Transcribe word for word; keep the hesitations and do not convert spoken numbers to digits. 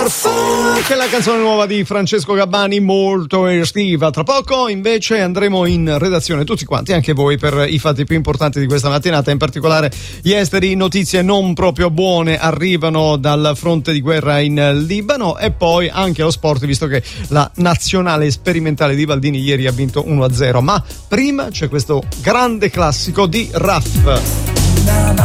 Che è la canzone nuova di Francesco Gabbani, molto estiva. Tra poco invece andremo in redazione tutti quanti, anche voi, per i fatti più importanti di questa mattinata, in particolare gli esteri. Notizie non proprio buone arrivano dal fronte di guerra in Libano, e poi anche lo sport, visto che la nazionale sperimentale di Baldini ieri ha vinto uno a zero. Ma prima c'è questo grande classico di Raff.